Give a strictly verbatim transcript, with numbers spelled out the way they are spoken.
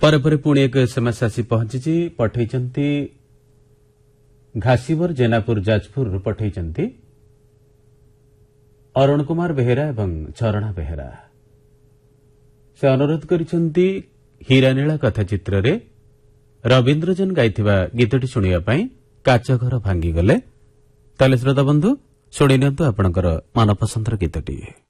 ପରେ ପରେ ପୁଣି ଏକ ଏସ୍ଏମ୍ଏସ୍ ଆସି ପହଞ୍ଚିଛି। ପଠାଇଛନ୍ତି ଘାସିବର ଜେନାପୁର ଯାଜପୁରରୁ ପଠାଇଛନ୍ତି ଅରୁଣ କୁମାର ବେହେରା ଏବଂ ଝରଣା ବେହେରା। ସେ ଅନୁରୋଧ କରିଛନ୍ତି ହୀରାନୀଳା କଥା ଚିତ୍ରରେ ରବୀନ୍ଦ୍ରଜନ ଗାଇଥିବା ଗୀତଟି ଶୁଣିବା ପାଇଁ। କାଚଘର ଭାଙ୍ଗିଗଲେ। ତାହେଲେ ଶ୍ରୋତା ବନ୍ଧୁ ଶୁଣି ନିଅନ୍ତୁ ଆପଣଙ୍କର ମନପସନ୍ଦର ଗୀତଟି।